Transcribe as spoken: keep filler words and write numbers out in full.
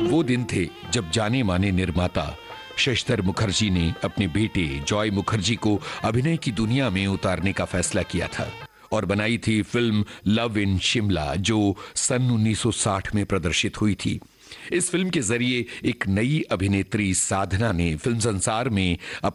वो दिन थे जब जाने माने निर्माता शशिधर मुखर्जी ने अपने बेटे जॉय मुखर्जी को अभिनय की दुनिया में उतारने का फैसला किया था और बनाई थी फिल्म लव इन शिमला, जो सन उन्नीस सौ साठ में प्रदर्शित हुई थी। इस फिल्म के जरिए एक नई अभिनेत्री साधना ने फिल्म संसार में